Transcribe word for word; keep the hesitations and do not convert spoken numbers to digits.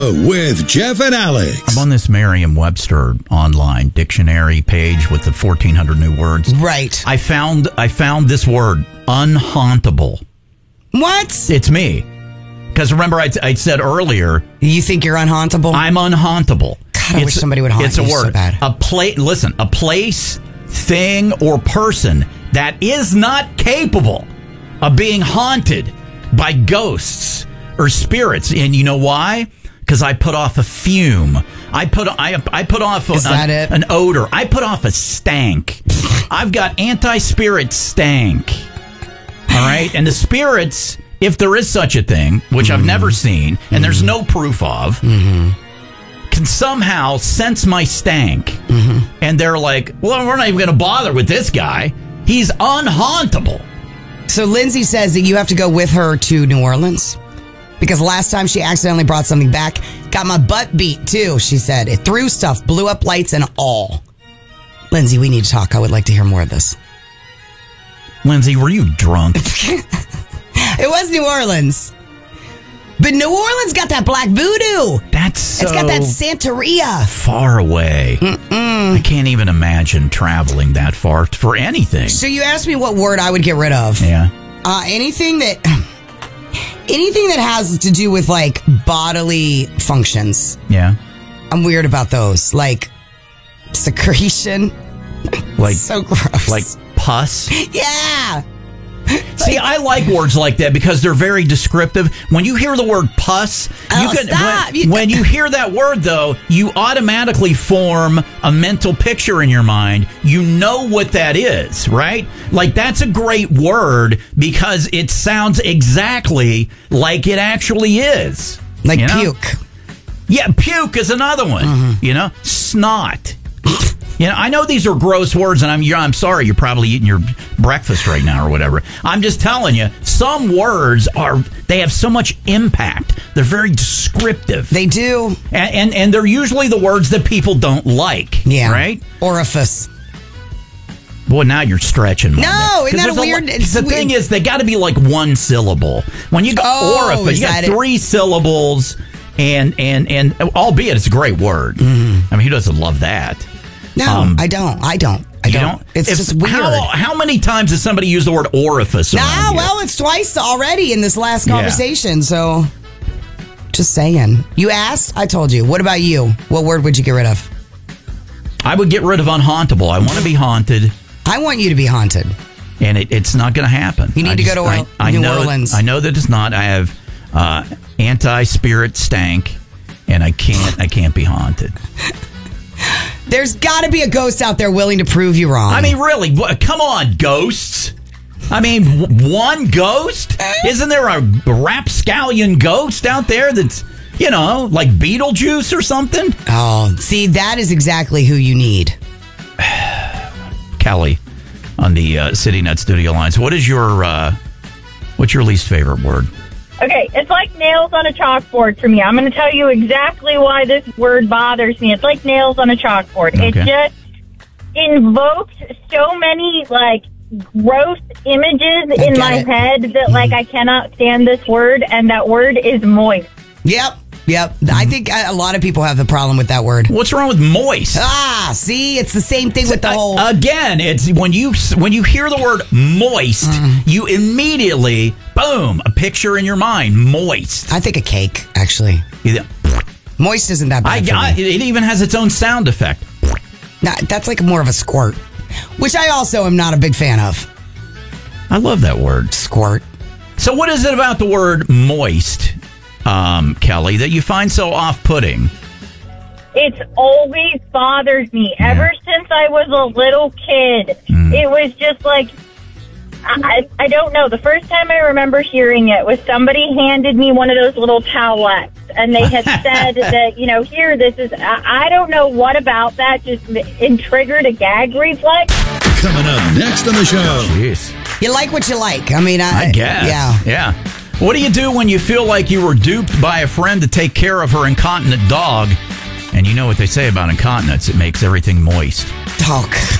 With Jeff and Alex. I'm on this Merriam-Webster online dictionary page with the fourteen hundred new words. Right. I found I found this word, unhauntable. What? It's me. Because remember, I, I said earlier... You think you're unhauntable? I'm unhauntable. God, I wish somebody would haunt it's you a word. so bad. A pla- Listen, a place, thing, or person that is not capable of being haunted by ghosts or spirits. And you know why? Because I put off a fume. I put I I put off a, Is that an, it? an odor. I put off a stank. I've got anti-spirit stank. All right, and the spirits, if there is such a thing, which mm-hmm. I've never seen, and mm-hmm. there's no proof of, mm-hmm. can somehow sense my stank, mm-hmm. and they're like, "Well, we're not even going to bother with this guy. He's unhauntable." So Lindsay says that you have to go with her to New Orleans. Because last time she accidentally brought something back, got my butt beat too, she said. It threw stuff, blew up lights and all. Lindsay, we need to talk. I would like to hear more of this. Lindsay, were you drunk? It was New Orleans. But New Orleans got that black voodoo. That's so It's got that Santeria. Far away. Mm-mm. I can't even imagine traveling that far for anything. So you asked me what word I would get rid of. Yeah. Uh, anything that... Anything that has to do with, like, bodily functions. Yeah. I'm weird about those. Like, secretion. Like, so gross. Like pus. Yeah. See, I like words like that because they're very descriptive. When you hear the word pus, oh, you can, stop. when, when you hear that word, though, you automatically form a mental picture in your mind. You know what that is, right? Like, that's a great word because it sounds exactly like it actually is. Like you know? puke. Yeah, puke is another one. Mm-hmm. You know, snot. You know, I know these are gross words, and I'm I'm sorry you're probably eating your breakfast right now or whatever. I'm just telling you, some words are they have so much impact. They're very descriptive. They do, and and, and they're usually the words that people don't like. Yeah, right. Orifice. Boy, now you're stretching. No, isn't that a weird? A, it's the weird. thing is, they got to be like one syllable. When you go oh, orifice, you got three it? syllables, and and and albeit it's a great word. Mm-hmm. I mean, who doesn't love that? No, um, I don't. I don't. I you don't. don't? It's if, just weird. How, how many times has somebody used the word orifice? Nah, well, it's twice already in this last conversation. Yeah. So, just saying. You asked, I told you. What about you? What word would you get rid of? I would get rid of unhauntable. I want to be haunted. I want you to be haunted. And it, it's not going to happen. You need I to just, go to I, I New know, Orleans. I know that it's not. I have uh, anti-spirit stank, and I can't. I can't be haunted. There's got to be a ghost out there willing to prove you wrong. I mean, really, come on, ghosts. I mean, one ghost? Isn't there a rapscallion ghost out there that's, you know, like Beetlejuice or something? Oh, see, that is exactly who you need. Kelly on the uh, City Net Studio Lines. What is your, uh, what's your least favorite word? Okay, it's like nails on a chalkboard for me. I'm going to tell you exactly why this word bothers me. It's like nails on a chalkboard. Okay. It just invokes so many, like, gross images in my it. head that, like, I cannot stand this word, and that word is moist. Yep. Yep. I think a lot of people have the problem with that word. What's wrong with moist? Ah, see, it's the same thing with the whole. Again, it's when you when you hear the word moist, mm. you immediately boom a picture in your mind. Moist. I think a cake actually. Yeah. Moist isn't that bad. I, I, it even has its own sound effect. Nah, that's like more of a squirt, which I also am not a big fan of. I love that word, squirt. So, what is it about the word moist? Um, Kelly, that you find so off-putting? It's always bothered me. Yeah. Ever since I was a little kid, mm. it was just like, I, I don't know. The first time I remember hearing it was somebody handed me one of those little towelettes, and they had said that, you know, here, this is, I, I don't know what about that just it triggered a gag reflex. Coming up next on the show. Jeez. You like what you like. I mean, I, I guess. Yeah. Yeah. What do you do when you feel like you were duped by a friend to take care of her incontinent dog? And you know what they say about incontinence. It makes everything moist. Talk.